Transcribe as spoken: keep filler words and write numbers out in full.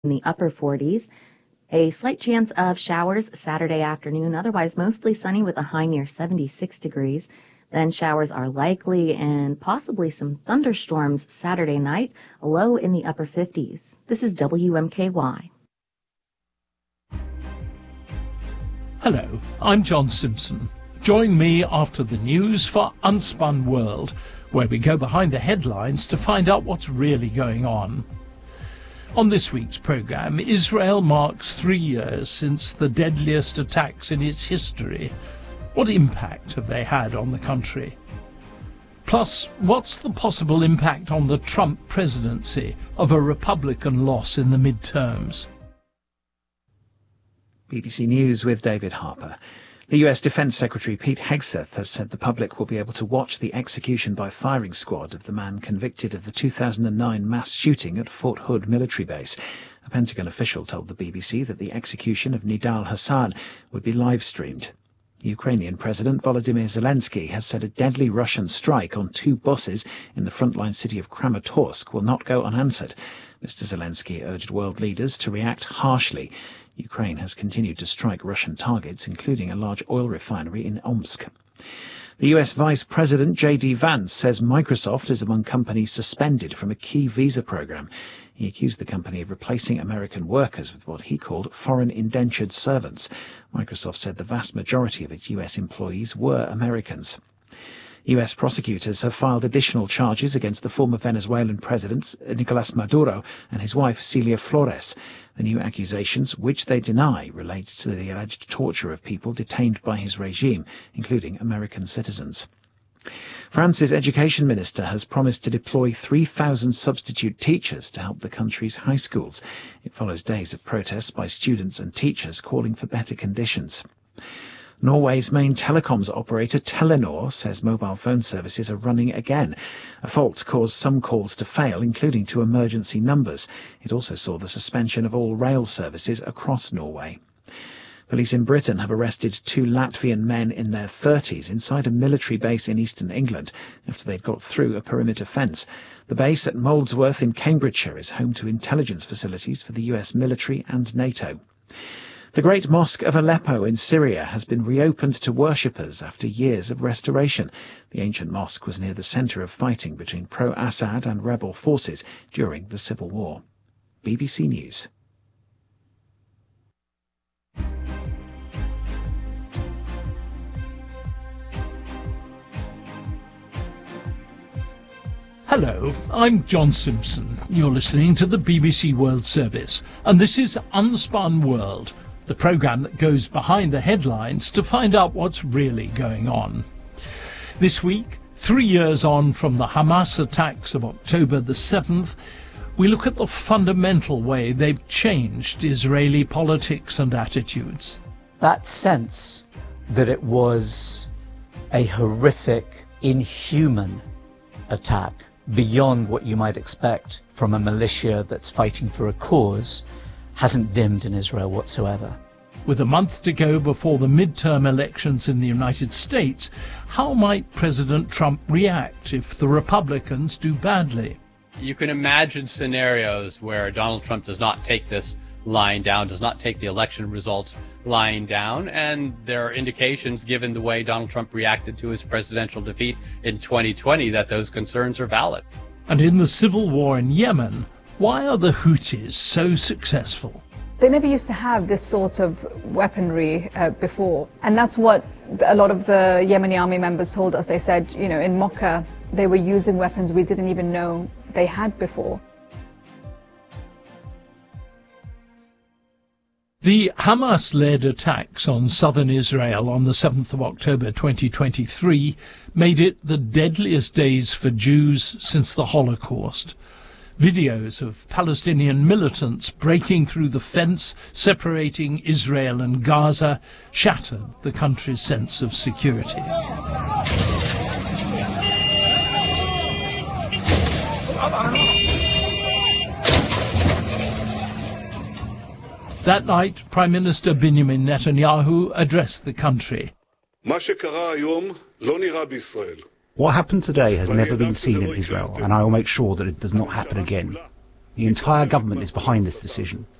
in the upper forties. A slight chance of showers Saturday afternoon, otherwise mostly sunny with a high near seventy-six degrees. Then showers are likely and possibly some thunderstorms Saturday night, a low in the upper fifties. This is W M K Y. Hello, I'm John Simpson. Join me after the news for Unspun World, where we go behind the headlines to find out what's really going on. On this week's programme, Israel marks three years since the deadliest attacks in its history. What impact have they had on the country? Plus, what's the possible impact on the Trump presidency of a Republican loss in the midterms? B B C News with David Harper. The U S Defence Secretary Pete Hegseth has said the public will be able to watch the execution by firing squad of the man convicted of the two thousand nine mass shooting at Fort Hood military base. A Pentagon official told the B B C that the execution of Nidal Hasan would be live-streamed. The Ukrainian President Volodymyr Zelensky has said a deadly Russian strike on two buses in the frontline city of Kramatorsk will not go unanswered. Mister Zelensky urged world leaders to react harshly. Ukraine has continued to strike Russian targets, including a large oil refinery in Omsk. The U S Vice President J D Vance says Microsoft is among companies suspended from a key visa program. He accused the company of replacing American workers with what he called foreign indentured servants. Microsoft said the vast majority of its U S employees were Americans. U S prosecutors have filed additional charges against the former Venezuelan president Nicolas Maduro and his wife Celia Flores. The new accusations, which they deny, relate to the alleged torture of people detained by his regime, including American citizens. France's education minister has promised to deploy three thousand substitute teachers to help the country's high schools. It follows days of protests by students and teachers calling for better conditions. Norway's main telecoms operator Telenor says mobile phone services are running again. A fault caused some calls to fail, including to emergency numbers. It also saw the suspension of all rail services across Norway. Police in Britain have arrested two Latvian men in their thirties inside a military base in eastern England after they'd got through a perimeter fence. The base at Molesworth in Cambridgeshire is home to intelligence facilities for the U S military and NATO. The Great Mosque of Aleppo in Syria has been reopened to worshippers after years of restoration. The ancient mosque was near the centre of fighting between pro-Assad and rebel forces during the civil war. B B C News. Hello, I'm John Simpson. You're listening to the B B C World Service, and this is Unspun World, the programme that goes behind the headlines to find out what's really going on. This week, three years on from the Hamas attacks of October the seventh, we look at the fundamental way they've changed Israeli politics and attitudes. That sense that it was a horrific, inhuman attack, beyond what you might expect from a militia that's fighting for a cause, hasn't dimmed in Israel whatsoever. With a month to go before the midterm elections in the United States, how might President Trump react if the Republicans do badly? You can imagine scenarios where Donald Trump does not take this lying down, does not take the election results lying down, and there are indications, given the way Donald Trump reacted to his presidential defeat in twenty twenty, that those concerns are valid. And in the civil war in Yemen, why are the Houthis so successful? They never used to have this sort of weaponry uh, before, and that's what a lot of the Yemeni army members told us. They said, you know, in Mocha they were using weapons we didn't even know they had before. The Hamas-led attacks on southern Israel on the seventh of October twenty twenty-three made it the deadliest days for Jews since the Holocaust. Videos of Palestinian militants breaking through the fence separating Israel and Gaza shattered the country's sense of security. That night, Prime Minister Benjamin Netanyahu addressed the country. What happened today has never been seen in Israel, and I will make sure that it does not happen again. The entire government is behind this decision.